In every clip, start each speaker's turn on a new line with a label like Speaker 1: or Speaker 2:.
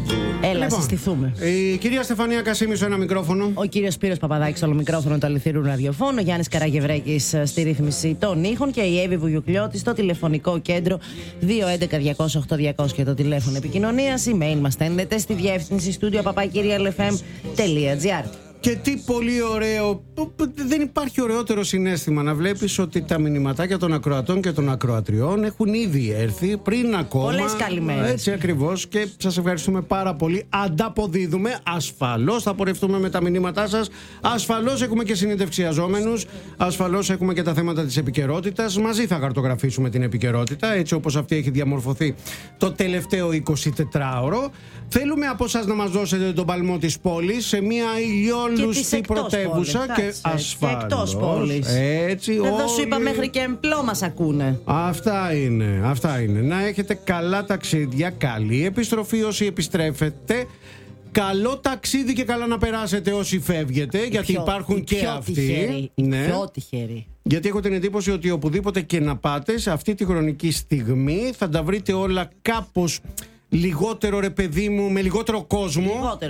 Speaker 1: Έλα, συστηθούμε.
Speaker 2: Η κυρία Στεφανία Κασίμη στο ένα μικρόφωνο.
Speaker 1: Ο κύριος Σπύρος Παπαδάκης στο άλλο μικρόφωνο του αληθινού ραδιοφώνου. Ο Γιάννης Καραγευρέκης στη ρύθμιση των ήχων. Και η Εύη Βουγιουκλιώτη στο τηλεφωνικό κέντρο 211-200-8200 και το τηλέφωνο επικοινωνίας. Email μας στέλνετε στη διεύθυνση studio@kirialfm.gr.
Speaker 2: Και τι πολύ ωραίο, δεν υπάρχει ωραιότερο συναίσθημα να βλέπεις ότι τα μηνυματάκια των ακροατών και των ακροατριών έχουν ήδη έρθει πριν ακόμα.
Speaker 1: Πολλές καλημέρες.
Speaker 2: Έτσι ακριβώς, και σας ευχαριστούμε πάρα πολύ. Ανταποδίδουμε, ασφαλώς θα πορευτούμε με τα μηνύματά σας. Ασφαλώς έχουμε και συνεντευξιαζόμενους. Ασφαλώς έχουμε και τα θέματα της επικαιρότητας. Μαζί θα χαρτογραφήσουμε την επικαιρότητα, έτσι όπως αυτή έχει διαμορφωθεί το τελευταίο 24ωρο. Θέλουμε από εσάς να μας δώσετε τον παλμό της πόλης σε μια ηλιόλουστη πρωτεύουσα και ασφαλώς.
Speaker 1: Εκτός πόλης.
Speaker 2: Έτσι,
Speaker 1: εδώ σου είπα μέχρι και εμπλό μας ακούνε.
Speaker 2: Αυτά είναι. Να έχετε καλά ταξίδια, καλή επιστροφή όσοι επιστρέφετε. Καλό ταξίδι και καλά να περάσετε όσοι φεύγετε, γιατί υπάρχουν και αυτοί.
Speaker 1: Πιο τυχεροί.
Speaker 2: Γιατί έχω την εντύπωση ότι οπουδήποτε και να πάτε σε αυτή τη χρονική στιγμή θα τα βρείτε όλα κάπως λιγότερο, ρε παιδί μου, με λιγότερο κόσμο.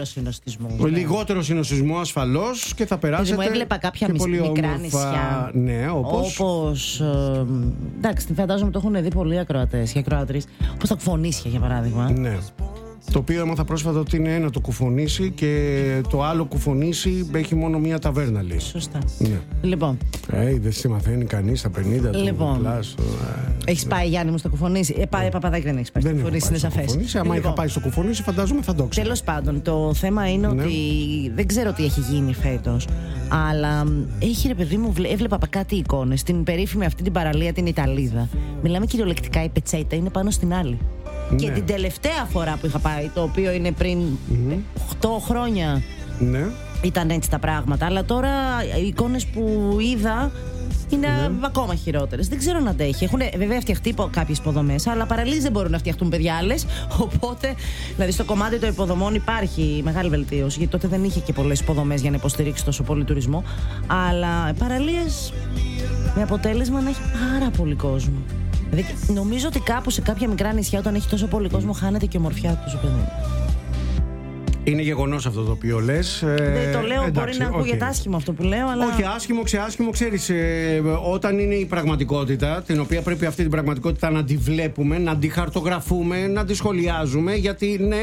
Speaker 2: Λιγότερο συνοστισμό ασφαλώς, και θα περάσετε.
Speaker 1: Μου έβλεπα κάποια μικρά νησιά.
Speaker 2: Ναι, όπως
Speaker 1: εντάξει, φαντάζομαι το έχουν δει πολλοί ακροατές και ακροατρίες. Όπως τα Κουφονίσια, για παράδειγμα.
Speaker 2: Ναι. Το οποίο έμαθα πρόσφατα ότι είναι ένα το Κουφονήσι και το άλλο Κουφονήσι έχει μόνο μία ταβέρνα, λέει.
Speaker 1: Σωστά.
Speaker 2: Ναι.
Speaker 1: Λοιπόν.
Speaker 2: Δεν σε μαθαίνει κανείς στα 50 του.
Speaker 1: Λοιπόν. Έχεις πάει, Γιάννη μου, στο Κουφονήσι? Παπαδάκι, δεν έχεις πάει στο Κουφονήσι, είναι σαφές.
Speaker 2: Άμα είχα πάει στο Κουφονήσι, φαντάζομαι θα το ξέρω.
Speaker 1: Τέλος πάντων, το θέμα είναι ότι δεν ξέρω τι έχει γίνει φέτος, αλλά έχει, ρε παιδί μου, έβλεπα κάτι εικόνες στην περίφημη αυτή την παραλία, την Ιταλίδα. Μιλάμε κυριολεκτικά, η πετσέτα είναι πάνω στην άλλη. Ναι. Και την τελευταία φορά που είχα πάει, το οποίο είναι πριν 8 χρόνια, ήταν έτσι τα πράγματα. Αλλά τώρα οι εικόνες που είδα είναι ακόμα χειρότερες. Δεν ξέρω να αντέχει. Έχουν βέβαια φτιαχτεί κάποιες υποδομές, αλλά παραλίες δεν μπορούν να φτιαχτούν, παιδιά, άλλες. Οπότε, δηλαδή, στο κομμάτι των υποδομών υπάρχει μεγάλη βελτίωση. Γιατί τότε δεν είχε και πολλές υποδομές για να υποστηρίξει τόσο πολύ τουρισμό. Αλλά παραλίες με αποτέλεσμα να έχει πάρα πολύ κόσμο. Δηλαδή, νομίζω ότι κάπου σε κάποια μικρά νησιά, όταν έχει τόσο πολύ κόσμο, χάνεται και η ομορφιά του, παιδί.
Speaker 2: Είναι γεγονός αυτό το οποίο λες.
Speaker 1: Δεν το λέω, εντάξει, μπορεί να ακούγεται άσχημο αυτό που λέω, αλλά.
Speaker 2: Όχι, άσχημο, ξέρεις. Όταν είναι η πραγματικότητα, την οποία πρέπει αυτή την πραγματικότητα να τη βλέπουμε, να τη χαρτογραφούμε, να τη σχολιάζουμε, γιατί ναι,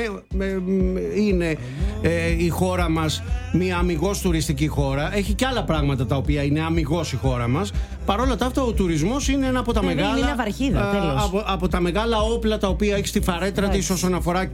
Speaker 2: είναι η χώρα μας μια αμιγώς τουριστική χώρα. Έχει και άλλα πράγματα τα οποία είναι αμιγώς η χώρα μας. Παρ' όλα τα αυτά, ο τουρισμός είναι ένα από τα μεγάλα.
Speaker 1: Είναι βαρχίδα, τέλος.
Speaker 2: Από τα μεγάλα όπλα τα οποία έχει στη φαρέτρα της όσον αφορά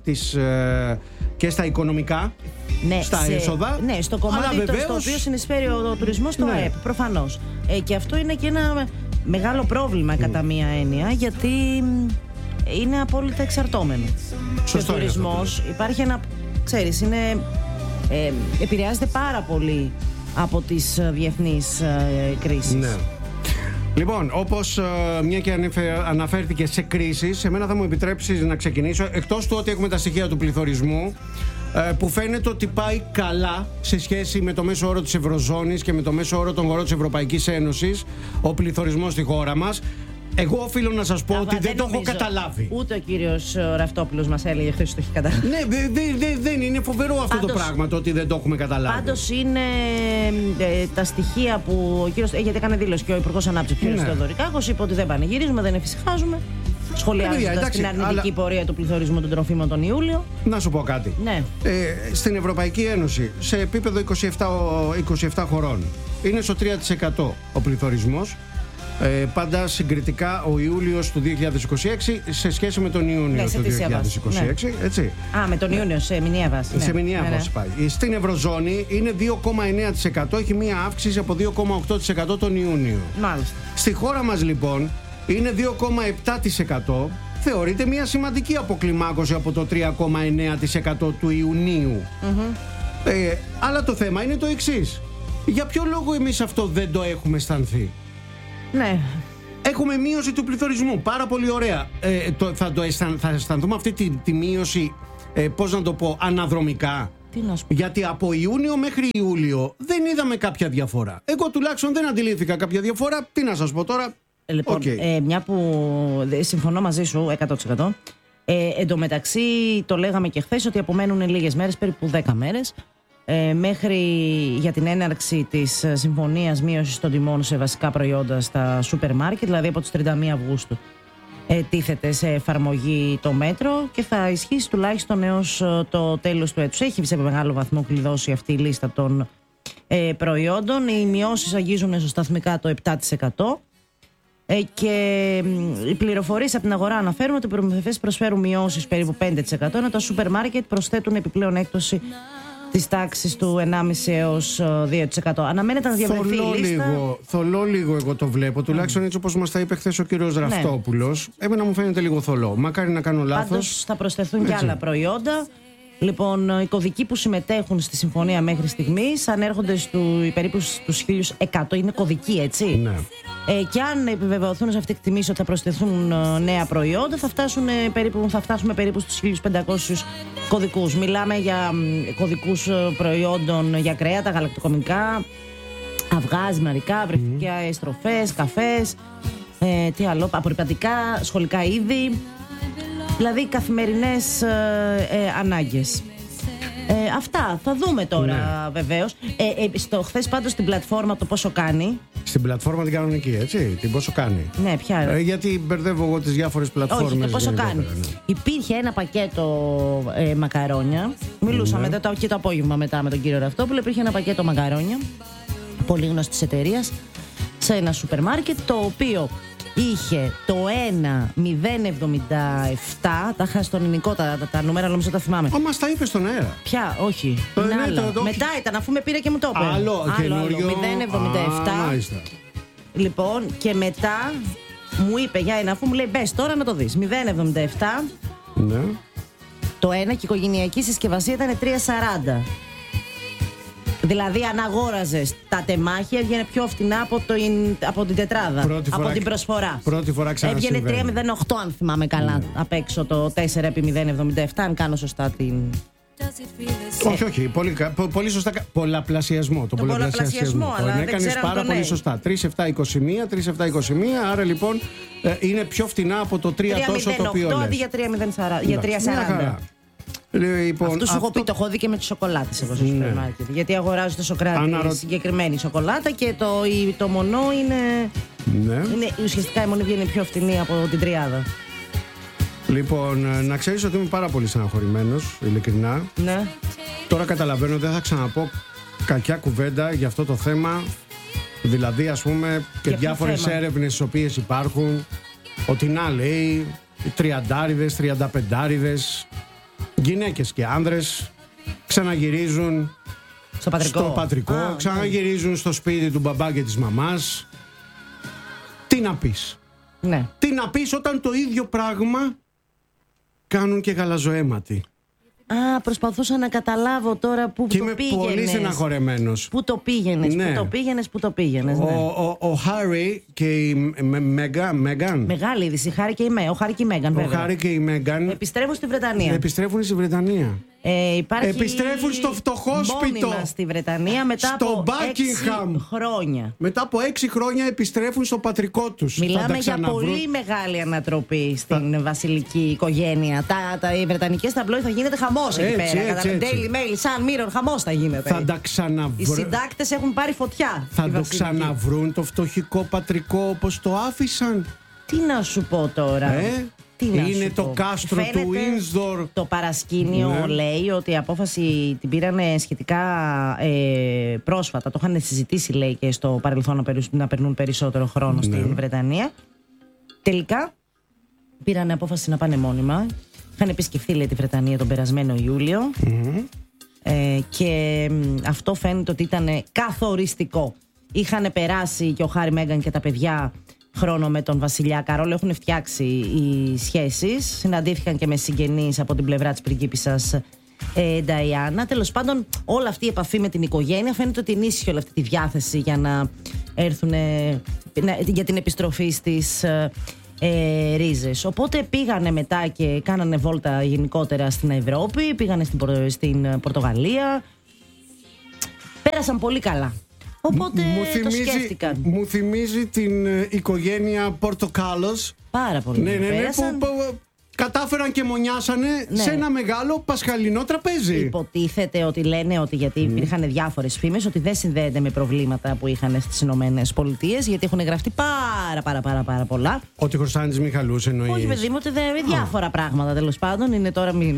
Speaker 2: και στα οικονομικά, στα έσοδα.
Speaker 1: Ναι, στο κομμάτι στο οποίο συνεισφέρει ο τουρισμός στο ΑΕΠ, προφανώς. Και αυτό είναι και ένα μεγάλο πρόβλημα κατά μία έννοια, γιατί είναι απόλυτα εξαρτώμενο.
Speaker 2: Σωστό.
Speaker 1: Ο τουρισμός υπάρχει ένα, ξέρεις, επηρεάζεται πάρα πολύ από τις διεθνείς κρίσεις.
Speaker 2: Ναι. Λοιπόν, όπως μια και αναφέρθηκε σε κρίσεις, εμένα θα μου επιτρέψεις να ξεκινήσω, εκτός του ότι έχουμε τα στοιχεία του πληθωρισμού, που φαίνεται ότι πάει καλά σε σχέση με το μέσο όρο της Ευρωζώνης και με το μέσο όρο των χωρών της Ευρωπαϊκής Ένωσης, ο πληθωρισμός στη χώρα μας. Εγώ οφείλω να σας πω ότι δεν το έχω καταλάβει.
Speaker 1: Ούτε ο κύριος Ραυτόπουλος μας έλεγε χθες ότι το έχει καταλάβει.
Speaker 2: Ναι, δεν είναι φοβερό αυτό το πράγμα, το ότι δεν το έχουμε καταλάβει.
Speaker 1: Πάντως είναι τα στοιχεία που ο κύριος, γιατί έκανε δήλωση και ο Υπουργός Ανάπτυξης, ο κύριος Θεοδωρικάκος, είπε ότι δεν πανηγυρίζουμε, δεν εφησυχάζουμε. Σχολιάζοντας την αρνητική πορεία του πληθωρισμού των τροφίμων τον Ιούλιο.
Speaker 2: Να σου πω κάτι.
Speaker 1: Ναι.
Speaker 2: Στην Ευρωπαϊκή Ένωση, σε επίπεδο 27 χωρών, είναι στο 3% ο πληθωρισμός. Πάντα συγκριτικά ο Ιούλιος του 2026 σε σχέση με τον Ιούνιο του 2026. Έτσι.
Speaker 1: Με τον Ιούνιο σε μηνιαία βάση.
Speaker 2: Σε μηνιαία βάση πάει. Στην Ευρωζώνη είναι 2,9%, έχει μία αύξηση από 2,8% τον Ιούνιο.
Speaker 1: Μάλιστα.
Speaker 2: Στη χώρα μας λοιπόν είναι 2,7%. Θεωρείται μια σημαντική αποκλιμάκωση από το 3,9% του Ιουνίου. Αλλά το θέμα είναι το εξής. Για ποιο λόγο εμείς αυτό δεν το έχουμε αισθανθεί?
Speaker 1: Ναι.
Speaker 2: Έχουμε μείωση του πληθωρισμού. Πάρα πολύ ωραία. Θα αισθανθούμε αυτή τη μείωση, πώς να το πω, αναδρομικά. Γιατί από Ιούνιο μέχρι Ιούλιο δεν είδαμε κάποια διαφορά. Εγώ τουλάχιστον δεν αντιλήφθηκα κάποια διαφορά. Τι να σας πω τώρα.
Speaker 1: Λοιπόν, μια που συμφωνώ μαζί σου 100%. Εν τω μεταξύ, το λέγαμε και χθες ότι απομένουν λίγες μέρες, περίπου 10 μέρες, μέχρι για την έναρξη της συμφωνίας μείωσης των τιμών σε βασικά προϊόντα στα σούπερ μάρκετ, δηλαδή από τις 31 Αυγούστου. Τίθεται σε εφαρμογή το μέτρο και θα ισχύσει τουλάχιστον έως το τέλος του έτους. Έχει σε μεγάλο βαθμό κλειδώσει αυτή η λίστα των προϊόντων. Οι μειώσεις αγγίζουν στο σταθμικά το 7%. Και οι πληροφορίες από την αγορά αναφέρουν ότι οι προμηθευτές προσφέρουν μειώσεις περίπου 5%, ενώ τα σούπερ μάρκετ προσθέτουν επιπλέον έκπτωση της τάξης του 1,5% έως 2%. Αναμένεται να διαβρεθεί η λίστα.
Speaker 2: Θολό λίγο εγώ το βλέπω, τουλάχιστον έτσι όπως μας τα είπε χθες ο κύριος Ραφτόπουλος. Εμένα μου φαίνεται λίγο θολό. Μακάρι να κάνω λάθος.
Speaker 1: Πάντως θα προσθεθούν και άλλα προϊόντα. Λοιπόν, οι κωδικοί που συμμετέχουν στη συμφωνία μέχρι στιγμής ανέρχονται περίπου στους 1.100. Είναι κωδικοί, έτσι.
Speaker 2: Ναι.
Speaker 1: Και αν επιβεβαιωθούν σε αυτή τη τιμή ότι θα προσθεθούν νέα προϊόντα, θα φτάσουμε περίπου στους 1.500 κωδικούς. Μιλάμε για κωδικούς προϊόντων για κρέατα, γαλακτοκομικά, αυγά, ζυμαρικά, βρεφικά εστροφές, καφές, τι άλλο, απορρυπαντικά, σχολικά είδη. Δηλαδή καθημερινές ανάγκες. Αυτά θα δούμε τώρα, βεβαίως. Χθες πάντως στην πλατφόρμα το πόσο κάνει.
Speaker 2: Στην πλατφόρμα την κανονική, έτσι, την πόσο κάνει.
Speaker 1: Ναι, ποια.
Speaker 2: Γιατί μπερδεύω εγώ τις διάφορες πλατφόρμες.
Speaker 1: Όχι, το πόσο κάνει. Ναι. Υπήρχε ένα πακέτο μακαρόνια. Μιλούσαμε και το απόγευμα μετά με τον κύριο Ραφτόπουλο. Υπήρχε ένα πακέτο μακαρόνια πολύ γνωστής εταιρείας σε ένα σούπερ μάρκετ, το οποίο είχε το 1,077. Τα είχα στον ελληνικό τα νούμερα, νομίζω τα θυμάμαι.
Speaker 2: Μας τα είπε στον αέρα.
Speaker 1: Ποια, όχι. Μετά ήταν, αφού με πήρε και μου το είπε.
Speaker 2: Άλλο,
Speaker 1: 0,77. Λοιπόν, και μετά μου είπε για ένα, αφού μου λέει μπες τώρα να το δεις. 0,77.
Speaker 2: Ναι.
Speaker 1: Το ένα και η οικογενειακή συσκευασία ήταν 3,40. Δηλαδή, αν αγόραζες τα τεμάχια, έβγαινε πιο φτηνά από την τετράδα. Από την προσφορά.
Speaker 2: Πρώτη φορά
Speaker 1: έβγαινε 3,08, αν θυμάμαι καλά. Απ' έξω το 4x0,77, αν κάνω σωστά την.
Speaker 2: Όχι. Πολύ σωστά. Πολλαπλασιασμό.
Speaker 1: Το πολλαπλασιασμό, αλλά δεν
Speaker 2: έκανες πάρα πολύ σωστά. 3,721, άρα λοιπόν είναι πιο φτηνά από το 3 τόσο το οποίο λες.
Speaker 1: Αντί για 3,40. Λοιπόν, αυτού σου έχω πει, το έχω δει και με τις σοκολάτες εγώ στο σούπερ μάρκετ. Γιατί αγοράζω το Σοκράτη συγκεκριμένη σοκολάτα και το μονό είναι. Ουσιαστικά η μονή βγαίνει πιο φτηνή από την τριάδα.
Speaker 2: Λοιπόν, να ξέρεις ότι είμαι πάρα πολύ στεναχωρημένος, ειλικρινά.
Speaker 1: Ναι.
Speaker 2: Τώρα καταλαβαίνω, δεν θα ξαναπώ κακιά κουβέντα για αυτό το θέμα. Δηλαδή, ας πούμε, και διάφορες έρευνες τις οποίες υπάρχουν. Ότι να λέει, 30άριδες, 35άριδες. Γυναίκες και άνδρες ξαναγυρίζουν στο πατρικό, ξαναγυρίζουν στο σπίτι του μπαμπά και της μαμάς. Τι να πεις?
Speaker 1: Ναι.
Speaker 2: Τι να πεις όταν το ίδιο πράγμα κάνουν και γαλαζοαίματοι?
Speaker 1: Προσπαθούσα να καταλάβω τώρα πού το πήγαινες.
Speaker 2: Και είμαι πολύ στεναχωρεμένος.
Speaker 1: Πού το πήγαινες,
Speaker 2: ναι.
Speaker 1: Πού το πήγαινες. Ναι.
Speaker 2: Ο Χάρι και η Μέγαν.
Speaker 1: Μεγάλη είδηση. Ο Χάρι και η Μέγαν, βέβαια.
Speaker 2: Ο Χάρι και η Μέγαν
Speaker 1: επιστρέφουν στη Βρετανία.
Speaker 2: Επιστρέφουν στο φτωχό σπιτό.
Speaker 1: Στη Βρετανία μετά από 6 χρόνια.
Speaker 2: Μετά από 6 χρόνια επιστρέφουν στο πατρικό τους.
Speaker 1: Μιλάμε για πολύ μεγάλη ανατροπή στην βασιλική οικογένεια. Οι βρετανικές ταμπλόι θα γίνεται χαμός εκεί πέρα. Κατά την Daily Mail, Sun Mirror, χαμός θα γίνεται.
Speaker 2: Θα τα ξαναβρούν.
Speaker 1: Οι συντάκτες έχουν πάρει φωτιά.
Speaker 2: Θα το ξαναβρούν το φτωχικό πατρικό όπως το άφησαν.
Speaker 1: Τι να σου πω τώρα.
Speaker 2: Είναι το κάστρο του Ίνσδορ.
Speaker 1: Το παρασκήνιο λέει ότι η απόφαση την πήρανε σχετικά πρόσφατα. Το είχαν συζητήσει, λέει, και στο παρελθόν να περνούν περισσότερο χρόνο στην Βρετανία. Τελικά πήρανε απόφαση να πάνε μόνιμα. Είχαν επισκεφθεί, λέει, τη Βρετανία τον περασμένο Ιούλιο. Και αυτό φαίνεται ότι ήταν καθοριστικό. Είχαν περάσει και ο Χάρι, Μέγαν και τα παιδιά χρόνο με τον βασιλιά Καρόλο, έχουν φτιάξει οι σχέσεις. Συναντήθηκαν και με συγγενείς από την πλευρά της πριγκίπισσας Νταϊάννα. Τέλος πάντων, όλη αυτή η επαφή με την οικογένεια φαίνεται ότι ενίσχυε όλη αυτή τη διάθεση για να έρθουν για την επιστροφή στις ρίζες. Οπότε πήγανε μετά και κάνανε βόλτα γενικότερα στην Ευρώπη, πήγανε στην Πορτογαλία. Πέρασαν πολύ καλά. Οπότε το σκέφτηκαν.
Speaker 2: Μου θυμίζει την οικογένεια Πορτοκάλος.
Speaker 1: Πάρα πολύ.
Speaker 2: Ναι, κατάφεραν και μονιάσανε σε ένα μεγάλο πασχαλινό τραπέζι.
Speaker 1: Υποτίθεται ότι λένε ότι γιατί υπήρχαν διάφορες φήμες ότι δεν συνδέεται με προβλήματα που είχαν στις Ηνωμένες Πολιτείες, γιατί έχουν γραφτεί πάρα πολλά.
Speaker 2: Ότι χρωστάνε τις Μιχαλούς εννοείς?
Speaker 1: Όχι, παιδί μου, ότι διάφορα πράγματα τέλος πάντων. Είναι τώρα μην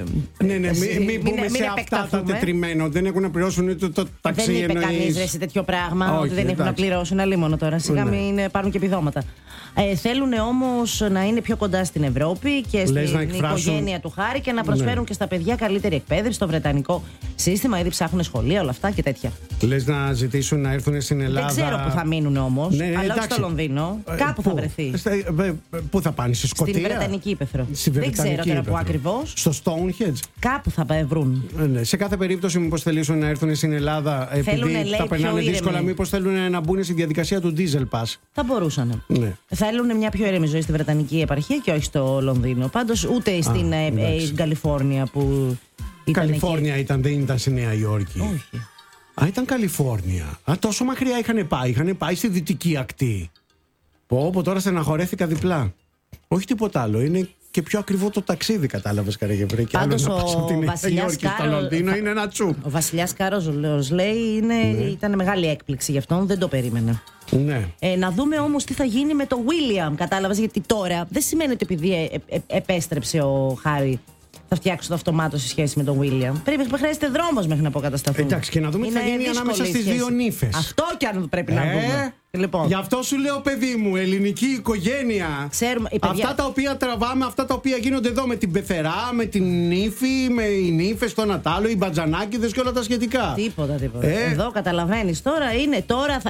Speaker 2: μπούμε σε αυτά τα τετριμένα. Δεν έχουν να πληρώσουν ούτε το ταξί.
Speaker 1: Δεν είπε κανείς σε τέτοιο πράγμα. Ότι δεν έχουν να πληρώσουν. Αλίμονο τώρα. Σιγά μην πάρουν και επιδόματα. Θέλουν όμως να είναι πιο κοντά στην Ευρώπη και στην οικογένεια του Χάρη και να προσφέρουν και στα παιδιά καλύτερη εκπαίδευση στο βρετανικό σύστημα. Ήδη ψάχνουν σχολεία, όλα αυτά και τέτοια.
Speaker 2: Λες να ζητήσουν να έρθουν στην Ελλάδα?
Speaker 1: Δεν ξέρω που θα μείνουν όμως. Αλλά όχι στο Λονδίνο. Κάπου θα βρεθεί.
Speaker 2: Πού θα πάνε, στη Σκωτία?
Speaker 1: Στην Βρετανική Ήπεθρο. Δεν ξέρω τώρα που ακριβώς.
Speaker 2: Στο Stonehenge.
Speaker 1: Κάπου θα βρουν.
Speaker 2: Σε κάθε περίπτωση, μήπως θελήσουν να έρθουν στην Ελλάδα επειδή τα περνάνε δύσκολα, μήπως θέλουν να μπουν στη διαδικασία του Diesel Pass?
Speaker 1: Θα μπορούσαν. Θέλουν μια πιο ήρεμη ζωή στη Βρετανική επαρχία και όχι στο Λονδίνο. Πάντως ούτε στην Καλιφόρνια που.
Speaker 2: Καλιφόρνια δεν ήταν στη Νέα Υόρκη.
Speaker 1: Όχι.
Speaker 2: Ήταν Καλιφόρνια. Τόσο μακριά είχαν πάει. Είχαν πάει στη δυτική ακτή. Πω, τώρα στεναχωρέθηκα διπλά. Όχι τίποτα άλλο. Είναι και πιο ακριβό το ταξίδι, κατάλαβες, Καραγευρέ. Και
Speaker 1: πάντως
Speaker 2: άλλο να πας από τη Νέα Υόρκη στο Λονδίνο είναι ένα τσου.
Speaker 1: Ο βασιλιάς Κάρολος λέει ήταν μεγάλη έκπληξη γι' αυτόν, δεν το περίμενε.
Speaker 2: Ναι.
Speaker 1: Να δούμε όμως τι θα γίνει με τον William. Κατάλαβες, γιατί τώρα δεν σημαίνει ότι επειδή επέστρεψε ο Χάρη θα φτιάξει το αυτομάτω σε σχέση με τον William. Χρειάζεται δρόμος μέχρι να αποκατασταθούν.
Speaker 2: Εντάξει, και να δούμε τι θα γίνει ανάμεσα στις δύο νύφες.
Speaker 1: Αυτό κι αν πρέπει να δούμε. Λοιπόν.
Speaker 2: Γι' αυτό σου λέω, παιδί μου, ελληνική οικογένεια.
Speaker 1: Ξέρουμε,
Speaker 2: αυτά τα οποία τραβάμε, αυτά τα οποία γίνονται εδώ με την πεθερά, με την νύφη, με οι νύφες, τον Ατάλο, οι μπατζανάκηδες και όλα τα σχετικά.
Speaker 1: Τίποτα. Εδώ καταλαβαίνεις τώρα είναι.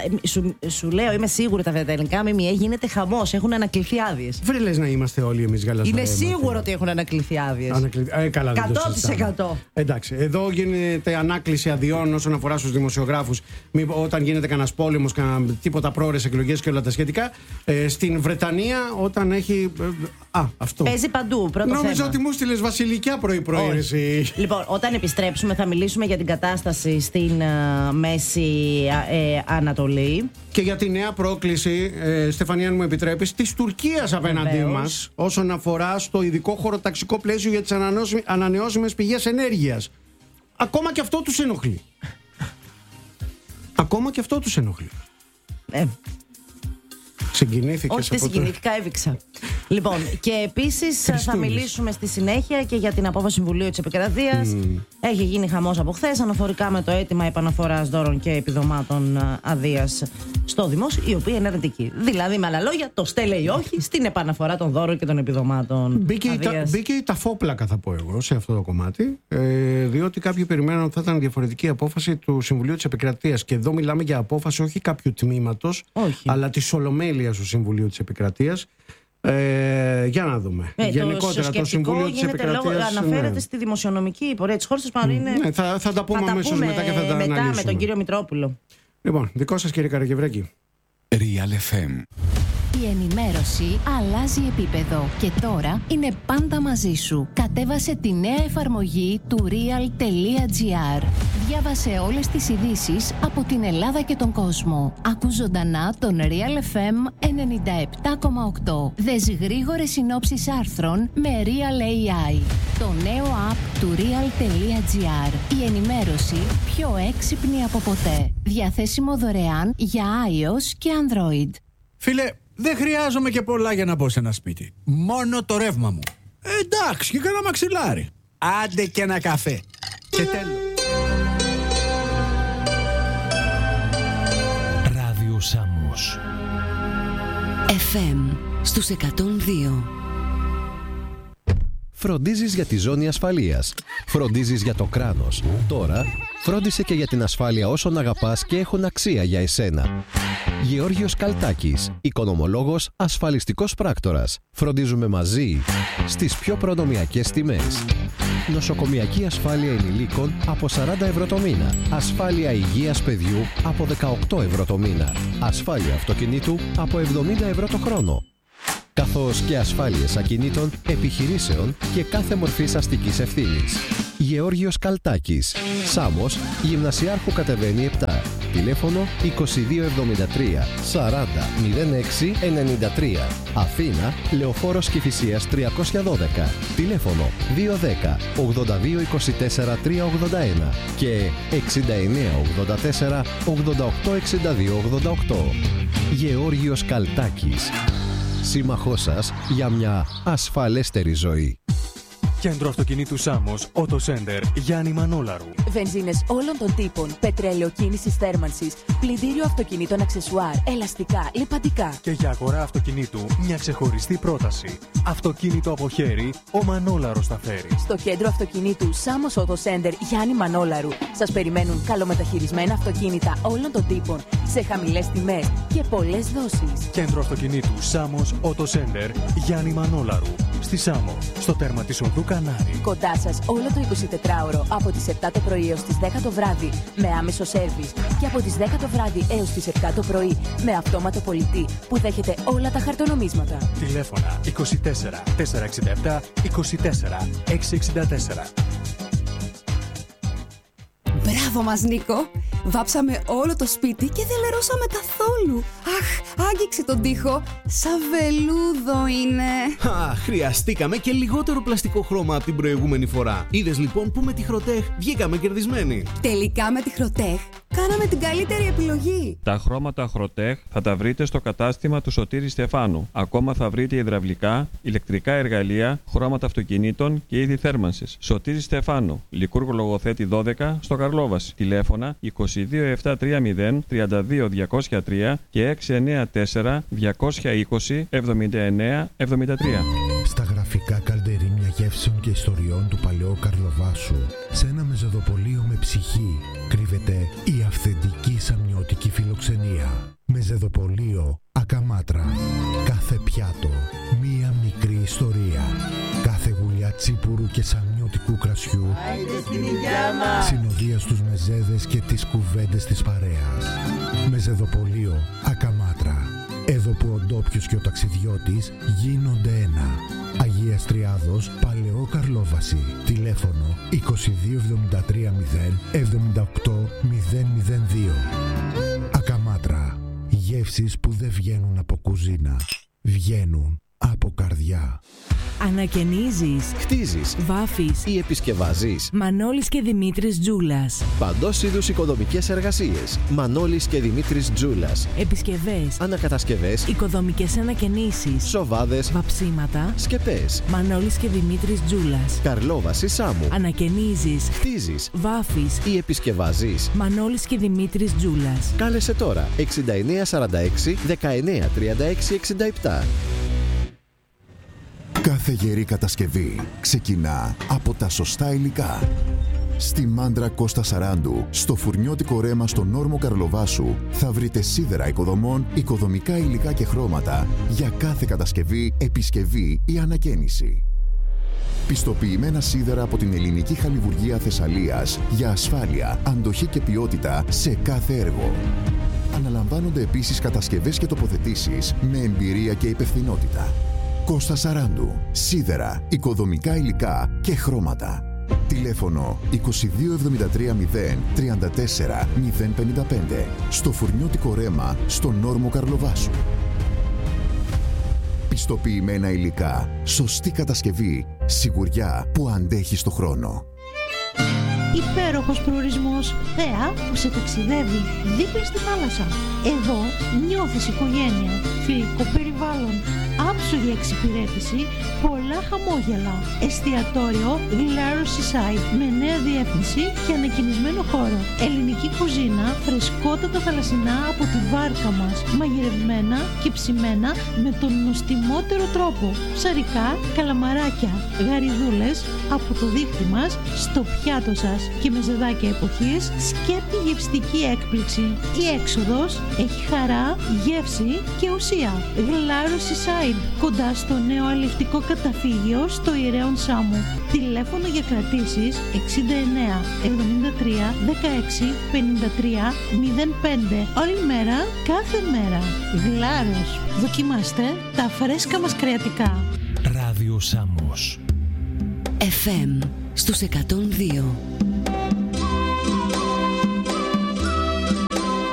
Speaker 1: Σου λέω, είμαι σίγουρη τα βρετανικά ΜΜΕ γίνεται χαμός. Έχουν ανακληθεί άδειες.
Speaker 2: Βρε λες να είμαστε όλοι εμείς γαλαζιοί.
Speaker 1: Είναι σίγουρο ότι έχουν ανακληθεί άδειες.
Speaker 2: Καλά,
Speaker 1: 100%.
Speaker 2: Εντάξει, εδώ γίνεται ανάκληση αδειών όσον αφορά στους δημοσιογράφους. Όταν γίνεται κανένας πόλεμος, τίποτα πρόορες εκλογές και όλα τα σχετικά. Στην Βρετανία, όταν έχει. Αυτό.
Speaker 1: Παίζει παντού.
Speaker 2: Νόμιζα ότι μου στείλες βασιλικιά πρωί.
Speaker 1: Λοιπόν, όταν επιστρέψουμε, θα μιλήσουμε για την κατάσταση στην Μέση Ανατολή.
Speaker 2: Και για τη νέα πρόκληση, Στεφανία, αν μου επιτρέπεις, της Τουρκίας απέναντί μας, όσον αφορά στο ειδικό χωροταξικό πλαίσιο για τις ανανεώσιμες πηγές ενέργειας. Ακόμα και αυτό τους ενοχλεί. Συγκινήθηκες?
Speaker 1: Όχι, δεν συγκινήθηκα, έβηξα. Λοιπόν, και επίσης θα μιλήσουμε στη συνέχεια και για την απόφαση Συμβουλίου της Επικρατείας. Έχει γίνει χαμός από χθες αναφορικά με το αίτημα επαναφοράς δώρων και επιδομάτων αδείας στο δημόσιο, η οποία είναι αρνητική. Δηλαδή, με άλλα λόγια, το στέλνει όχι στην επαναφορά των δώρων και των επιδομάτων.
Speaker 2: Μπήκε η ταφόπλακα, θα πω εγώ, σε αυτό το κομμάτι, διότι κάποιοι περιμέναν ότι θα ήταν διαφορετική απόφαση του Συμβουλίου της Επικρατείας. Και εδώ μιλάμε για απόφαση όχι κάποιου τμήματος, αλλά της Ολομέλειας του Συμβουλίου της Επικρατείας. Για να δούμε. Γενικότερα το Συμβούλιο της Επικρατείας
Speaker 1: αναφέρεται στη δημοσιονομική πορεία της χώρας.
Speaker 2: Θα τα πούμε αμέσως μετά και θα τα αναλύσουμε.
Speaker 1: Με τον κύριο Μητρόπουλο.
Speaker 2: Λοιπόν, δικό σας, κύριε Καραγευρέκη.
Speaker 3: Real FM.
Speaker 4: Η ενημέρωση αλλάζει επίπεδο και τώρα είναι πάντα μαζί σου. Κατέβασε τη νέα εφαρμογή του real.gr. Διάβασε όλες τις ειδήσεις από την Ελλάδα και τον κόσμο. Ακού ζωντανά τον Real FM 97,8. Δες γρήγορες συνόψεις άρθρων με Real AI. Το νέο app του real.gr. Η ενημέρωση πιο έξυπνη από ποτέ. Διαθέσιμο δωρεάν για iOS και Android.
Speaker 3: Φίλε, δεν χρειάζομαι και πολλά για να μπω σε ένα σπίτι. Μόνο το ρεύμα μου. Εντάξει, και κάνα μαξιλάρι. Άντε και ένα καφέ. Και τέλος.
Speaker 5: Ράδιο Σάμμος.
Speaker 6: FM στους 102.
Speaker 7: Φροντίζεις για τη ζώνη ασφαλείας. Φροντίζεις για το κράνος. Τώρα, φρόντισε και για την ασφάλεια όσων αγαπάς και έχουν αξία για εσένα. Γεώργιος Καλτάκης, οικονομολόγος, ασφαλιστικός πράκτορας. Φροντίζουμε μαζί στις πιο προνομιακές τιμές. Νοσοκομιακή ασφάλεια ενηλίκων από 40 ευρώ το μήνα. Ασφάλεια υγείας παιδιού από 18 ευρώ το μήνα. Ασφάλεια αυτοκινήτου από 70 ευρώ το χρόνο. Καθώς και ασφάλειες ακινήτων, επιχειρήσεων και κάθε μορφής αστικής ευθύνης. Γεώργιος Καλτάκης, Σάμος, Γυμνασιάρχου κατεβαίνει 7. Τηλέφωνο 2273 40 06 93. Αθήνα, Λεωφόρος Κηφισίας 312. Τηλέφωνο 210 82 24 381 και 69 84 88 62 88. Γεώργιος Καλτάκης. Σύμμαχός σας για μια ασφαλέστερη ζωή.
Speaker 5: Κέντρο αυτοκινήτου Σάμος, Auto Center, Γιάννη Μανόλαρου.
Speaker 8: Βενζίνες όλων των τύπων, πετρέλαιο κίνησης θέρμανσης, πλυντήριο αυτοκινήτων αξεσουάρ, ελαστικά, λιπαντικά.
Speaker 5: Και για αγορά αυτοκινήτου, μια ξεχωριστή πρόταση. Αυτοκίνητο από χέρι, ο Μανόλαρος θα φέρει.
Speaker 8: Στο κέντρο αυτοκινήτου Σάμος Auto Center, Γιάννη Μανόλαρου, σας περιμένουν καλομεταχειρισμένα αυτοκίνητα όλων των τύπων, σε χαμηλές τιμές και πολλές δόσεις.
Speaker 5: Κέντρο αυτοκινήτου Σάμος Auto Center, Γιάννη Μανόλαρου. Στη Σάμο, στο τέρμα της οδού Κανάρη.
Speaker 8: Κοντά σας όλο το 24ωρο από τις 7 το πρωί έως τις 10 το βράδυ με άμεσο σέρβις και από τις 10 το βράδυ έως τις 7 το πρωί με αυτόματο πολιτή που δέχεται όλα τα χαρτονομίσματα.
Speaker 5: Τηλέφωνα 24 467 24 664.
Speaker 9: Μπράβο μας, Νίκο! Βάψαμε όλο το σπίτι και δεν λερώσαμε καθόλου. Αχ, άγγιξε τον τοίχο. Σαν βελούδο είναι.
Speaker 10: Χρειαστήκαμε και λιγότερο πλαστικό χρώμα από την προηγούμενη φορά. Είδες λοιπόν που με τη Χροτέχ βγήκαμε κερδισμένοι.
Speaker 9: Τελικά με τη Χροτέχ κάναμε την καλύτερη επιλογή.
Speaker 11: Τα χρώματα Χροτέχ θα τα βρείτε στο κατάστημα του Σωτήρη Στεφάνου. Ακόμα θα βρείτε υδραυλικά, ηλεκτρικά εργαλεία, χρώματα αυτοκινήτων και είδη θέρμανσης. Σωτήρη Στεφάνου, Λικούργο Λογοθέτη 12, στο Καρλόβαση. Τηλέφωνα 22730 32 203 και 694 220 79 73.
Speaker 12: Στα γραφικά καλντερίμια γεύσεων και ιστοριών του παλαιού Καρλοβάσου, σε ένα μεζεδοπολείο με ψυχή, κρύβεται η αυθεντική σαμιώτικη φιλοξενία. Μεζεδοπολείο Ακαμάτρα. Κάθε πιάτο, μία μικρή ιστορία. Κάθε γουλιά τσίπουρου και σαμιώτικου κρασιού, συνοδεία στους μεζέδες και τις κουβέντες της παρέας. Μεζεδοπολείο Ακαμάτρα. Εδώ που ο ντόπιος και ο ταξιδιώτης γίνονται ένα. Αγίας Τριάδος, Παλαιό Καρλόβαση. Τηλέφωνο 2273 0 78 002. Ακαμάτρα. Γεύσεις που δεν βγαίνουν από κουζίνα. Βγαίνουν από καρδιά.
Speaker 13: Ανακαινίζεις,
Speaker 7: χτίζεις,
Speaker 13: βάφεις
Speaker 7: ή επισκευάζεις.
Speaker 13: Μανώλης και Δημήτρης Τζούλας.
Speaker 7: Παντός είδους οικοδομικές εργασίες. Μανώλης και Δημήτρης Τζούλας.
Speaker 13: Επισκευές,
Speaker 7: ανακατασκευές,
Speaker 13: οικοδομικές ανακαινήσεις,
Speaker 7: σοβάδες,
Speaker 13: βαψίματα,
Speaker 7: σκεπές.
Speaker 13: Μανώλης και Δημήτρης Τζούλας.
Speaker 7: Καρλόβαση Σάμου.
Speaker 13: Ανακαινίζεις,
Speaker 7: χτίζεις,
Speaker 13: βάφεις
Speaker 7: ή επισκευάζεις.
Speaker 13: Μανώλης και Δημήτρης Τζούλας.
Speaker 7: Κάλεσε τώρα 6946 1936 67.
Speaker 14: Κάθε γερή κατασκευή ξεκινά από τα σωστά υλικά. Στη Μάντρα Κώστα Σαράντου, στο φουρνιώτικο ρέμα στον όρμο Καρλοβάσου, θα βρείτε σίδερα οικοδομών, οικοδομικά υλικά και χρώματα για κάθε κατασκευή, επισκευή ή ανακαίνιση. Πιστοποιημένα σίδερα από την ελληνική χαλιβουργία Θεσσαλίας για ασφάλεια, αντοχή και ποιότητα σε κάθε έργο. Αναλαμβάνονται επίσης κατασκευές και τοποθετήσεις με εμπειρία και υπευθυνότητα. Κώστα Σαράντου. Σίδερα, οικοδομικά υλικά και χρώματα. Τηλέφωνο 2273 0 34 055. Στο φουρνιώτικο ρέμα, στον όρμο Καρλοβάσου. Πιστοποιημένα υλικά, σωστή κατασκευή, σιγουριά που αντέχει στο χρόνο.
Speaker 15: Υπέροχος προορισμός, θέα που σε ταξιδεύει δίπλα στη θάλασσα. Εδώ νιώθεις οικογένεια, φιλικό περιβάλλον, άψογη εξυπηρέτηση, πολλά χαμόγελα. Εστιατόριο Glaro Seaside με νέα διεύθυνση και ανακοινισμένο χώρο. Ελληνική κουζίνα, φρεσκότατα θαλασσινά από τη βάρκα μας, μαγειρευμένα και ψημένα με τον νοστιμότερο τρόπο. Ψαρικά, καλαμαράκια, γαριδούλες από το δίχτυ μας στο πιάτο σας και μεζεδάκια εποχής, σκέπτη γευστική έκπληξη. Η έξοδος έχει χαρά, γεύση και ουσία. Glaro Seaside, κοντά στο νέο αλευτικό καταφύγιο στο Ιερέον Σάμου. Τηλέφωνο για κρατήσεις 69 73 16 53 05. Όλη μέρα, κάθε μέρα. Γλάρος. Δοκιμάστε τα φρέσκα μας κρεατικά.
Speaker 5: Ράδιο Σάμος.
Speaker 6: FM στους 102.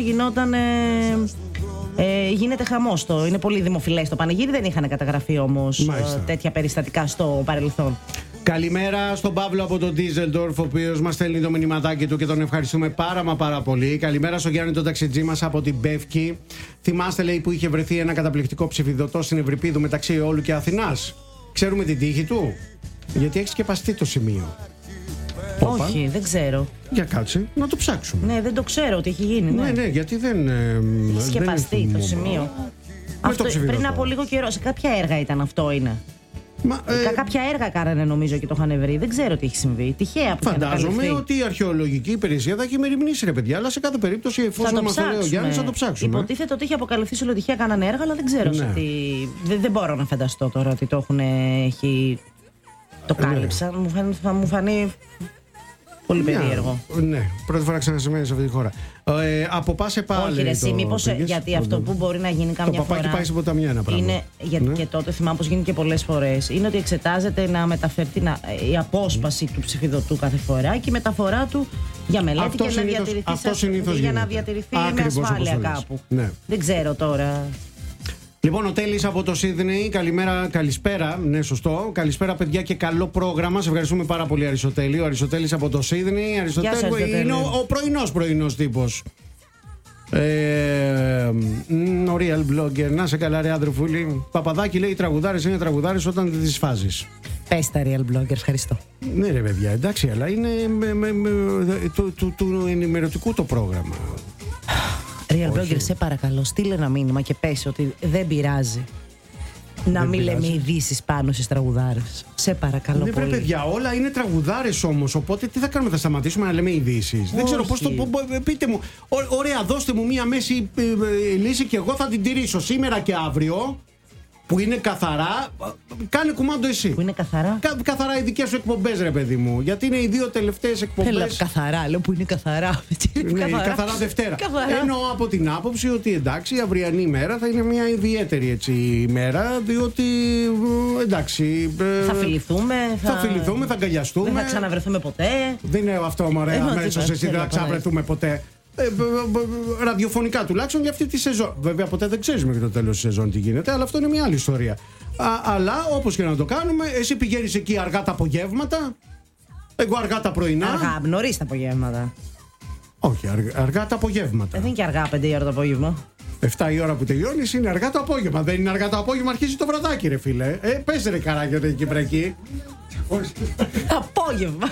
Speaker 1: γινόταν. Γίνεται χαμός. Είναι πολύ δημοφιλές το πανηγύρι. Δεν είχαν καταγραφεί όμως τέτοια περιστατικά στο παρελθόν.
Speaker 2: Καλημέρα στον Παύλο από τον Ντίζελντορφ, ο οποίος μας στέλνει το μηνυματάκι του και τον ευχαριστούμε πάρα πολύ. Καλημέρα στον Γιάννη τον ταξιτζή μας από την Πεύκη. Θυμάστε, λέει, που είχε βρεθεί ένα καταπληκτικό ψηφιδωτό στην Ευρυπίδου μεταξύ Εόλου και Αθηνάς. Ξέρουμε την τύχη του? Γιατί έχει σκεπαστεί το σημείο.
Speaker 1: Όχι, δεν ξέρω.
Speaker 2: Για κάτσε, να το ψάξουμε.
Speaker 1: Ναι, δεν το ξέρω ότι έχει γίνει.
Speaker 2: Ναι, γιατί δεν.
Speaker 1: Σκεπαστεί το σημείο. Αυτό πριν από λίγο καιρό. Σε κάποια έργα ήταν αυτό, είναι. Κάποια έργα κάνανε νομίζω και το είχαν βρει. Δεν ξέρω τι έχει συμβεί. Τυχαία που
Speaker 2: φαντάζομαι ότι η αρχαιολογική υπηρεσία θα έχει μεριμνήσει, ρε παιδιά, αλλά σε κάθε περίπτωση, εφόσον μας το λέει ο Γιάννης, θα το ψάξουμε.
Speaker 1: Υποτίθεται ότι είχε αποκαλυφθεί σε ολοτυχία κάνανε έργα, αλλά δεν ξέρω σε τι. Δεν μπορώ να φανταστώ τώρα ότι το έχουν. Το κάλυψαν. Θα μου φανεί πολύ περίεργο.
Speaker 2: Ναι, πρώτη φορά ξανασημαίνει σε αυτή τη χώρα. Από πάσε πάλι.
Speaker 1: Όχι, ρε, εσύ, μήπως γιατί αυτό που μπορεί να γίνει καμιά φορά.
Speaker 2: Το παπάκι πάει σε ποταμιά ένα πράγμα.
Speaker 1: Είναι, γιατί και τότε θυμάμαι πως γίνει και πολλές φορές. Είναι ότι εξετάζεται να μεταφερθεί η απόσπαση του ψηφιδωτού κάθε φορά και η μεταφορά του για μελέτη αυτό και για να διατηρηθεί με ασφάλεια κάπου.
Speaker 2: Ναι.
Speaker 1: Δεν ξέρω τώρα.
Speaker 2: Λοιπόν, ο Τέλης από το Σίδνεϊ, καλησπέρα, ναι, σωστό. Καλησπέρα, παιδιά, και καλό πρόγραμμα. Σε ευχαριστούμε πάρα πολύ, Αριστοτέλη. Ο Αριστοτέλης από το Σίδνεϊ. Αριστοτέλη είναι ο πρωινός τύπος. Ο real blogger. Να σε καλά, ρε άντροφούλη. Παπαδάκι λέει: οι τραγουδάρες είναι τραγουδάρες όταν δεν τις φάζεις.
Speaker 1: Πες τα real blogger, ευχαριστώ.
Speaker 2: Ναι, ρε παιδιά, εντάξει, αλλά είναι του ενημερωτικού το πρόγραμμα.
Speaker 1: Real blogger, σε παρακαλώ, στείλε ένα μήνυμα και πες ότι δεν πειράζει να μην λέμε ειδήσεις πάνω στις τραγουδάρες. Σε παρακαλώ πολύ.
Speaker 2: Ναι, παιδιά, όλα είναι τραγουδάρες όμως. Οπότε τι θα κάνουμε, θα σταματήσουμε να λέμε ειδήσεις? Δεν ξέρω πώς το. Πείτε μου, ωραία, δώστε μου μία μέση λύση και εγώ θα την τηρήσω σήμερα και αύριο. Που είναι καθαρά. Κάνε κουμάντο εσύ.
Speaker 1: Που είναι καθαρά.
Speaker 2: Καθαρά οι δικές σου εκπομπές, ρε παιδί μου. Γιατί είναι οι δύο τελευταίες εκπομπές.
Speaker 1: Θέλω καθαρά, λέω που είναι καθαρά.
Speaker 2: Ναι, καθαρά Δευτέρα. Εννοώ από την άποψη ότι εντάξει, η αυριανή ημέρα θα είναι μια ιδιαίτερη έτσι ημέρα. Διότι εντάξει.
Speaker 1: Θα φιληθούμε.
Speaker 2: Θα αγκαλιαστούμε.
Speaker 1: Δεν θα ξαναβρεθούμε ποτέ.
Speaker 2: Δεν είναι αυτό, μωρέ, αμέσως εσύ δεν θα ξαναβρεθούμε ποτέ. Ραδιοφωνικά τουλάχιστον για αυτή τη σεζόν. Βέβαια, ποτέ δεν ξέρεις μέχρι το τέλος της σεζόν τι γίνεται, αλλά αυτό είναι μια άλλη ιστορία. Αλλά όπως και να το κάνουμε, εσύ πηγαίνεις εκεί αργά τα απογεύματα, εγώ αργά τα πρωινά.
Speaker 1: Αργά, νωρίς τα απογεύματα.
Speaker 2: Όχι, αργά τα απογεύματα.
Speaker 1: Δεν είναι και αργά 5 η ώρα το απόγευμα.
Speaker 2: 7 η ώρα που τελειώνεις είναι αργά το απόγευμα. Δεν είναι αργά το απόγευμα, αρχίζει το βραδάκι, ρε φίλε. Πες ρε καράκια την Κυπριακή.
Speaker 1: Απόγευμα.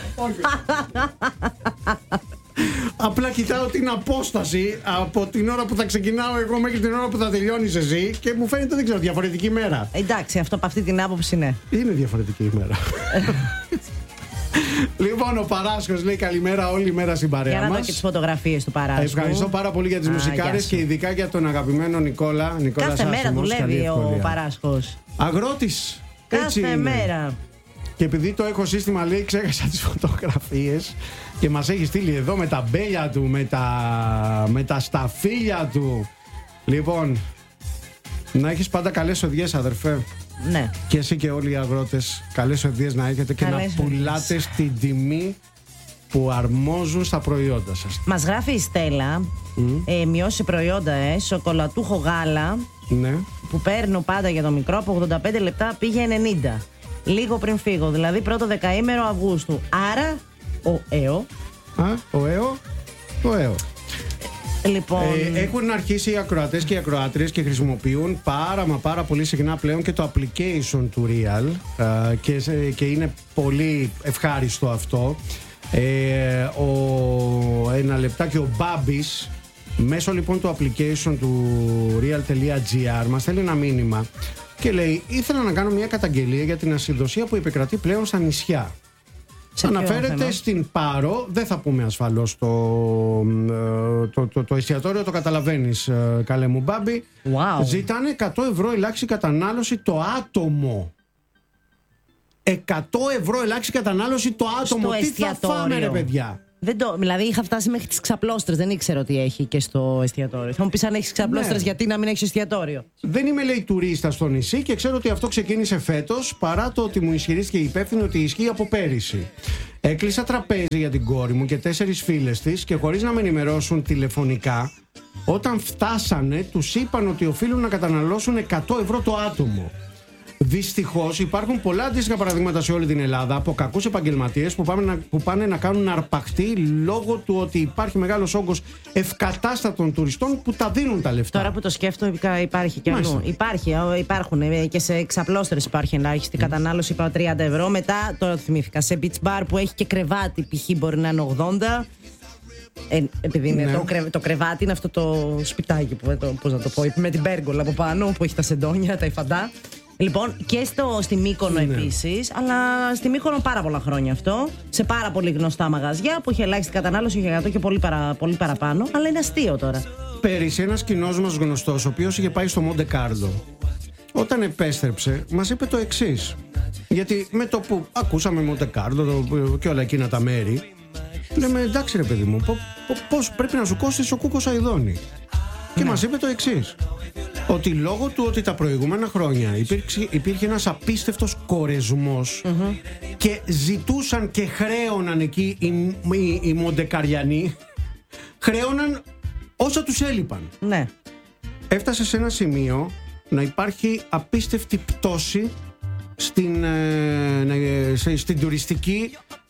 Speaker 2: Απλά κοιτάω την απόσταση από την ώρα που θα ξεκινάω εγώ μέχρι την ώρα που θα τελειώνεις εσύ και μου φαίνεται, δεν ξέρω, διαφορετική ημέρα.
Speaker 1: Εντάξει, αυτό από αυτή την άποψη ναι.
Speaker 2: Είναι διαφορετική ημέρα. Λοιπόν, ο Παράσχος λέει καλημέρα όλη μέρα στην παρέα μας.
Speaker 1: Για να δω και τις φωτογραφίες του Παράσχου.
Speaker 2: Ευχαριστώ πάρα πολύ για τις μουσικάρες και ειδικά για τον αγαπημένο Νικόλα.
Speaker 1: Κάθε μέρα δουλεύει ο Παράσχος.
Speaker 2: Αγρότης.
Speaker 1: Κάθε μέρα.
Speaker 2: Και επειδή το οικοσύστημα λέει ξέχασα τις φωτογραφίες και μας έχει στείλει εδώ με τα μπέλια του, με τα σταφύλια του. Λοιπόν, να έχεις πάντα καλές οδιές, αδερφέ.
Speaker 1: Ναι.
Speaker 2: Και εσύ και όλοι οι αγρότες καλές οδιές να έχετε και καλές να πουλάτε στην τιμή που αρμόζουν στα προϊόντα σας.
Speaker 1: Μας γράφει η Στέλλα, μειώσει προϊόντα, σοκολατούχο γάλα,
Speaker 2: ναι, που
Speaker 1: παίρνω πάντα για το μικρό, από 85 λεπτά πήγε 90. Λίγο πριν φύγω, δηλαδή πρώτο δεκαήμερο Αυγούστου. Άρα, ο ΕΟ.
Speaker 2: Ο ΕΟ.
Speaker 1: Λοιπόν...
Speaker 2: έχουν αρχίσει οι ακροατές και οι ακροάτριες και χρησιμοποιούν πάρα πολύ συχνά πλέον και το application του Real και είναι πολύ ευχάριστο αυτό. Ένα λεπτάκι, ο Μπάμπης μέσω λοιπόν του application του real.gr μας στέλνει ένα μήνυμα και λέει: ήθελα να κάνω μια καταγγελία για την ασυδοσία που επικρατεί πλέον στα νησιά. Αναφέρεται στην Πάρο, δεν θα πούμε ασφαλώς το εστιατόριο, το καταλαβαίνεις, καλέ μου Μπάμπη. Ζητάνε 100 ευρώ ελάχιστη κατανάλωση το άτομο. 100 ευρώ ελάχιστη κατανάλωση το άτομο. Τι θα φάμε, ρε παιδιά?
Speaker 1: Δηλαδή είχα φτάσει μέχρι τις ξαπλώστρες. Δεν ήξερα ότι έχει και στο εστιατόριο. Θα μου πεις, αν έχεις ξαπλώστρες, γιατί να μην έχεις εστιατόριο?
Speaker 2: Δεν είμαι, λέει, τουρίστα στο νησί και ξέρω ότι αυτό ξεκίνησε φέτος, παρά το ότι μου ισχυρίστηκε η υπεύθυνη ότι ισχύει από πέρυσι. Έκλεισα τραπέζι για την κόρη μου και 4 φίλες της και χωρίς να με ενημερώσουν τηλεφωνικά, όταν φτάσανε, τους είπαν ότι οφείλουν να καταναλώσουν 100 ευρώ το άτομο. Δυστυχώς υπάρχουν πολλά αντίστοιχα παραδείγματα σε όλη την Ελλάδα από κακούς επαγγελματίες που πάνε να κάνουν αρπαχτή λόγω του ότι υπάρχει μεγάλος όγκος ευκατάστατων τουριστών που τα δίνουν τα λεφτά.
Speaker 1: Τώρα που το σκέφτομαι, υπάρχει κι αλλού. Υπάρχουν και σε ξαπλώστρες υπάρχει ελάχιστη κατανάλωση, είπα 30 ευρώ. Μετά, τώρα το θυμήθηκα, σε beach bar που έχει και κρεβάτι, π.χ. μπορεί να είναι 80. Επειδή είναι το κρεβάτι, είναι αυτό το σπιτάκι που, πώς να το πω, με την πέργολα από πάνω που έχει τα σεντόνια, τα υφαντά. Λοιπόν, και στη Μύκονο επίσης, αλλά στη Μύκονο πάρα πολλά χρόνια αυτό. Σε πάρα πολύ γνωστά μαγαζιά που είχε ελάχιστη κατανάλωση, είχε 100 και πολύ παραπάνω. Αλλά είναι αστείο τώρα.
Speaker 2: Πέρυσι, ένας κοινός μας γνωστός, ο οποίος είχε πάει στο Μοντε Κάρλο, όταν επέστρεψε, μας είπε το εξής. Γιατί με το που ακούσαμε Μοντε Κάρλο και όλα εκείνα τα μέρη, λέμε, εντάξει ρε παιδί μου, πώς πρέπει να σου κόστησε ο Κούκος Αηδόνη? Και μας είπε το εξής. Ότι λόγω του ότι τα προηγούμενα χρόνια υπήρχε ένας απίστευτος κορεσμός και ζητούσαν και χρέωναν εκεί οι Μοντεκαριανοί, χρέωναν όσα τους έλειπαν.
Speaker 1: Ναι.
Speaker 2: Έφτασε σε ένα σημείο να υπάρχει απίστευτη πτώση στην τουριστική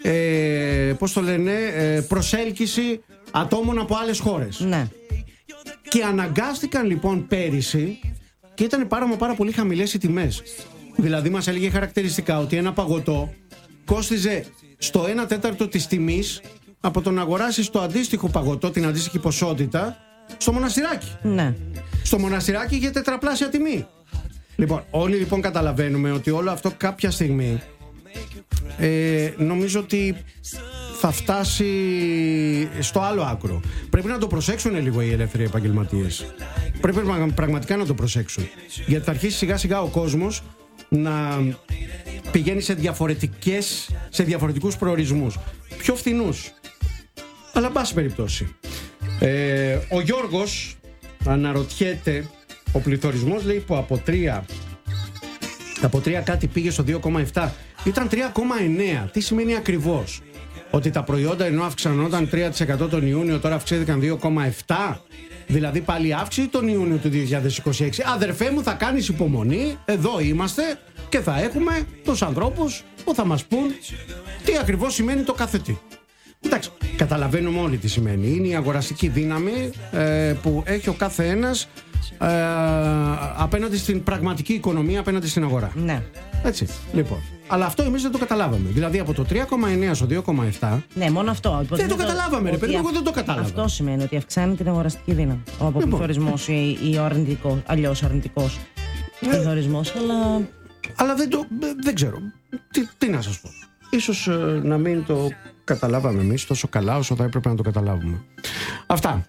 Speaker 2: προσέλκυση ατόμων από άλλες χώρες.
Speaker 1: Ναι.
Speaker 2: Και αναγκάστηκαν λοιπόν πέρυσι, και ήταν πάρα πολύ χαμηλές οι τιμές. Δηλαδή μας έλεγε χαρακτηριστικά ότι ένα παγωτό κόστιζε στο 1/4 της τιμής από το να αγοράσεις το αντίστοιχο παγωτό, την αντίστοιχη ποσότητα, στο Μοναστηράκι.
Speaker 1: Ναι.
Speaker 2: Στο Μοναστηράκι είχε τετραπλάσια τιμή. Λοιπόν, όλοι λοιπόν καταλαβαίνουμε ότι όλο αυτό κάποια στιγμή νομίζω ότι θα φτάσει στο άλλο άκρο. Πρέπει να το προσέξουν λίγο οι ελεύθεροι επαγγελματίες. Πρέπει πραγματικά να το προσέξουν. Γιατί θα αρχίσει σιγά σιγά ο κόσμος να πηγαίνει σε διαφορετικούς προορισμούς. Πιο φθηνούς. Αλλά πάση περιπτώσει. Ο Γιώργος αναρωτιέται, ο πληθωρισμός λέει που από 3 κάτι πήγε στο 2,7. Ήταν 3,9. Τι σημαίνει ακριβώς? Ότι τα προϊόντα ενώ αυξανόταν 3% τον Ιούνιο, τώρα αυξήθηκαν 2,7. Δηλαδή πάλι αύξηση τον Ιούνιο του 2026. Αδερφέ μου, θα κάνεις υπομονή. Εδώ είμαστε και θα έχουμε τους ανθρώπους που θα μας πούν τι ακριβώς σημαίνει το κάθε τι. Εντάξει, καταλαβαίνουμε όλοι τι σημαίνει. Είναι η αγοραστική δύναμη που έχει ο κάθε ένας απέναντι στην πραγματική οικονομία, απέναντι στην αγορά.
Speaker 1: Ναι.
Speaker 2: Έτσι, λοιπόν. Αλλά αυτό εμείς δεν το καταλάβαμε. Δηλαδή από το 3,9 στο 2,7.
Speaker 1: Ναι, μόνο αυτό.
Speaker 2: Δεν το καταλάβαμε, ρε παιδί, εγώ δεν το κατάλαβα.
Speaker 1: Αυτό σημαίνει ότι αυξάνει την αγοραστική δύναμη. Ο αποπληθωρισμός ή ο αλλιώς αρνητικός πληθωρισμός.
Speaker 2: Αλλά δεν ξέρω. Τι να σας πω. Ίσως να μην το καταλάβαμε εμείς τόσο καλά όσο θα έπρεπε να το καταλάβουμε. Αυτά.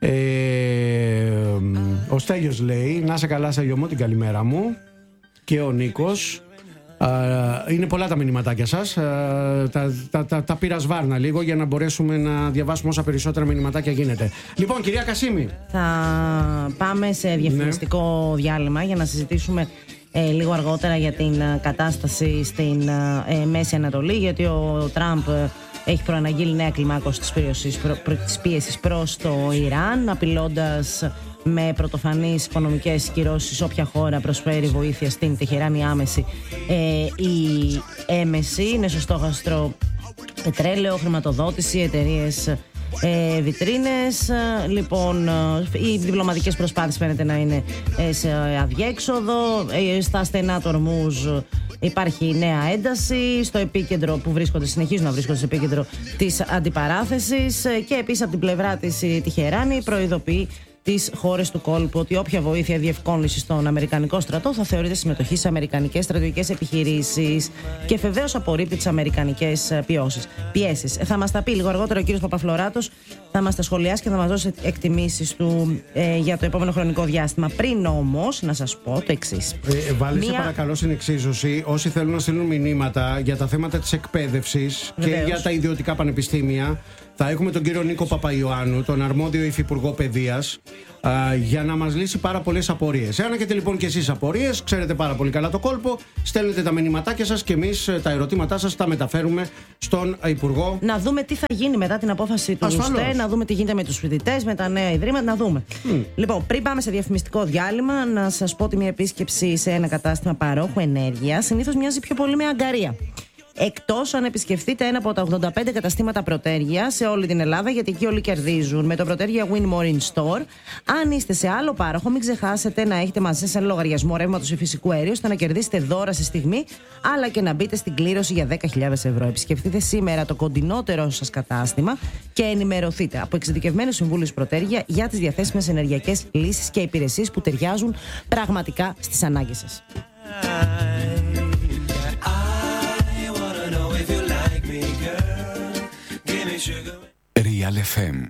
Speaker 2: Ο Στέλιος λέει, να είσαι καλά Στέλιο μου, την καλημέρα μου. Και ο Νίκος. Είναι πολλά τα μηνυματάκια σας. Τα πήρα σβάρνα λίγο για να μπορέσουμε να διαβάσουμε όσα περισσότερα μηνυματάκια γίνεται. Λοιπόν, κυρία Κασίμη,
Speaker 1: θα πάμε σε διαφημιστικό διάλειμμα για να συζητήσουμε λίγο αργότερα για την κατάσταση στην Μέση Ανατολή, γιατί ο Τραμπ έχει προαναγγείλει νέα κλιμάκωση της πίεσης προς το Ιράν, απειλώντας με πρωτοφανείς οικονομικές κυρώσεις όποια χώρα προσφέρει βοήθεια στην Τεχεράνη άμεση ή έμεση. Είναι στο στόχαστρο πετρέλαιο, χρηματοδότηση, εταιρείες, βιτρίνες. Λοιπόν, οι διπλωματικές προσπάθειες φαίνεται να είναι σε αδιέξοδο. Στα στενά του Ορμούζ υπάρχει νέα ένταση στο επίκεντρο που συνεχίζουν να βρίσκονται στο επίκεντρο της αντιπαράθεσης, και επίσης από την πλευρά της η Τεχεράνη προειδοποιεί τις χώρες του κόλπου ότι όποια βοήθεια διευκόλυνση στον Αμερικανικό στρατό θα θεωρείται συμμετοχή σε αμερικανικές στρατιωτικές επιχειρήσεις, και βεβαίως απορρίπτει τις αμερικανικές πιέσεις. Θα μας τα πει λίγο αργότερα ο κύριος Παπαφλωράτος θα μας τα σχολιάσει και θα μας δώσει εκτιμήσεις του για το επόμενο χρονικό διάστημα. Πριν όμως, να σας πω το εξής.
Speaker 2: Βάλε παρακαλώ στην εξίσωση όσοι θέλουν να στείλουν μηνύματα για τα θέματα της εκπαίδευσης και για τα ιδιωτικά πανεπιστήμια. Θα έχουμε τον κύριο Νίκο Παπαϊωάννου, τον αρμόδιο υφυπουργό παιδείας, για να μας λύσει πάρα πολλές απορίες. Εάν έχετε λοιπόν και εσείς απορίες, ξέρετε πάρα πολύ καλά το κόλπο, στέλνετε τα μηνύματάκια σας και εμείς τα ερωτήματά σας τα μεταφέρουμε στον Υπουργό.
Speaker 1: Να δούμε τι θα γίνει μετά την απόφαση του ΣΤΕ, να δούμε τι γίνεται με τους φοιτητές, με τα νέα ιδρύματα, να δούμε. Λοιπόν, πριν πάμε σε διαφημιστικό διάλειμμα, να σας πω ότι μια επίσκεψη σε ένα κατάστημα παρόχου ενέργειας συνήθως μοιάζει πιο πολύ με αγκαρία. Εκτός αν επισκεφτείτε ένα από τα 85 καταστήματα Πρωτέργεια σε όλη την Ελλάδα, γιατί εκεί όλοι κερδίζουν με το Πρωτέργεια Win More in Store. Αν είστε σε άλλο πάροχο, μην ξεχάσετε να έχετε μαζί σας ένα λογαριασμό ρεύματος ή φυσικού αερίου, ώστε να κερδίσετε δώρα στη στιγμή, αλλά και να μπείτε στην κλήρωση για 10.000 ευρώ. Επισκεφτείτε σήμερα το κοντινότερό σας κατάστημα και ενημερωθείτε από εξειδικευμένους συμβούλους Πρωτέργεια για τις διαθέσιμες ενεργειακές λύσεις και υπηρεσίες που ταιριάζουν πραγματικά στις ανάγκες σας.
Speaker 16: Real FM.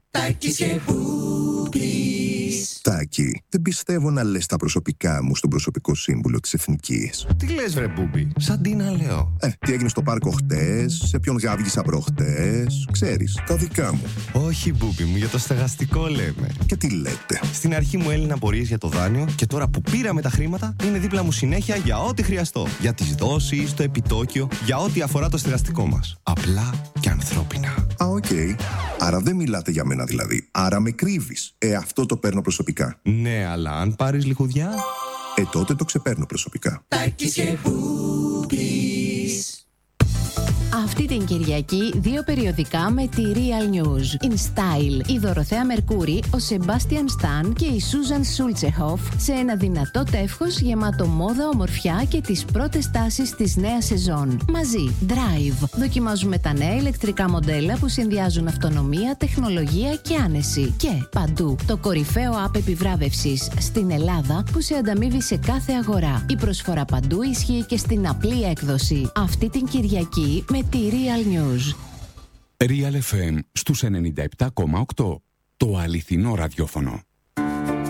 Speaker 17: Τάκη, δεν πιστεύω να λες τα προσωπικά μου στον προσωπικό σύμβουλο της Εθνικής.
Speaker 16: Τι λες βρε Μπούμπι, σαν τι να λέω.
Speaker 17: Τι έγινε στο πάρκο χτες, σε ποιον γάβγισα προχτές, ξέρεις, τα δικά μου.
Speaker 16: Όχι Μπούμπι μου, για το στεγαστικό λέμε.
Speaker 17: Και τι λέτε.
Speaker 16: Στην αρχή μου έλυναν απορίες για το δάνειο και τώρα που πήραμε τα χρήματα είναι δίπλα μου συνέχεια για ό,τι χρειαστώ. Για τις δόσεις, το επιτόκιο, για ό,τι αφορά το στεγαστικό μας. Απλά και ανθρώπινα.
Speaker 17: Οκ. Άρα δεν μιλάτε για μένα δηλαδή. Άρα με κρύβεις. Αυτό το παίρνω προσωπικά.
Speaker 16: Ναι, αλλά αν πάρεις λιχουδιά...
Speaker 17: τότε το ξεπαίρνω προσωπικά.
Speaker 4: Αυτή την Κυριακή 2 περιοδικά με τη Real News. In Style, η Δωροθέα Μερκούρη, ο Σεμπάστιαν Σταν και η Σούζαν Σούλτσεχοφ σε ένα δυνατό τεύχος γεμάτο μόδα, ομορφιά και τις πρώτες τάσεις της νέας σεζόν. Μαζί, Drive. Δοκιμάζουμε τα νέα ηλεκτρικά μοντέλα που συνδυάζουν αυτονομία, τεχνολογία και άνεση. Και παντού, το κορυφαίο app επιβράβευσης στην Ελλάδα που σε ανταμείβει σε κάθε αγορά. Η προσφορά παντού ισχύει και στην απλή έκδοση. Αυτή την Κυριακή με τη Real News.
Speaker 16: Real FM στους 97,8. Το αληθινό ραδιόφωνο.